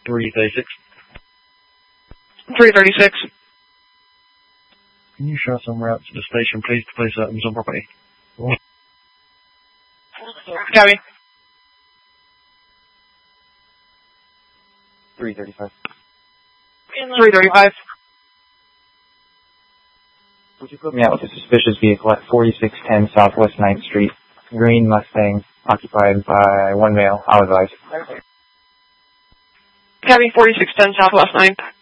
336. 336. Can you show some route to the station, please, to place items on property? Copy. 335. 335. Would you put me out with a suspicious vehicle at 4610 Southwest 9th Street? Green Mustang, occupied by one male. I'll advise. Copy. 4610 Southwest 9th.